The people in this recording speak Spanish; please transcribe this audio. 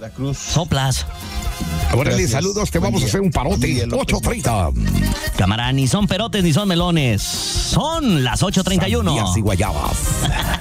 Veracruz. Soplas. Órale, Gracias. saludos, te Buen vamos a día. hacer un parote. Miguel López 8:30. Cámara, ni son perotes ni son melones. Son las 8:31. Sandías y guayabas.